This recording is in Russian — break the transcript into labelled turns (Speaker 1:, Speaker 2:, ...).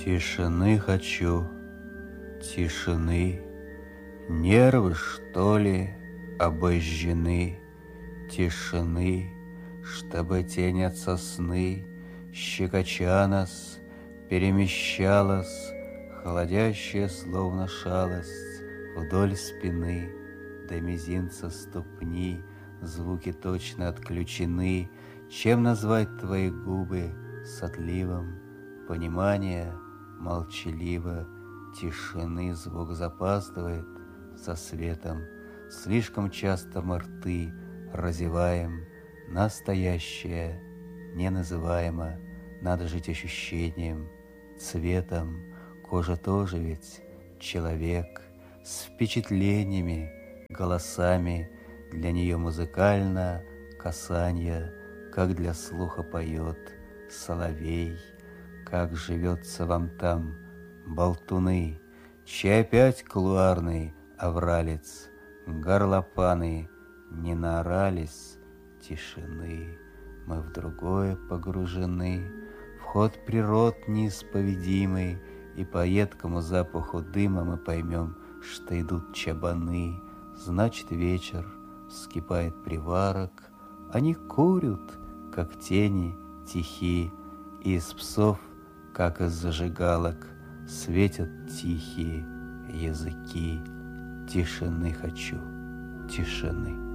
Speaker 1: Тишины хочу, тишины. Нервы, что ли, обожжены? Тишины, чтобы тень от сосны, щекоча нас, перемещалась, холодящая, словно шалость, вдоль спины до мизинца ступни. Звуки точно отключены. Чем назвать твои губы с отливом понимания молчаливо? Тишины звук запаздывает за светом. Слишком часто мы рты разеваем. Настоящее неназываемо. Надо жить ощущением, цветом. Кожа тоже ведь человек с впечатлениями, голосами. Для нее музыкально касанье, как для слуха поет соловей. Как живется вам там, болтуны, чей опять кулуарный авралец, горлопаны не наорались тишины. Мы в другое погружены, в ход природ неисповедимый, и по едкому запаху дыма мы поймем, что идут чабаны. Значит, вечер, вскипает приварок, они курят, как тени тихие, и из псов, как из зажигалок, светят тихие языки. Тишины хочу, тишины.